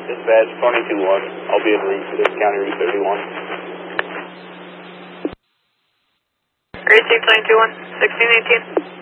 Dispatch 22-1. I'll be at Reese, County Route 31. Reese 22-1, 1618.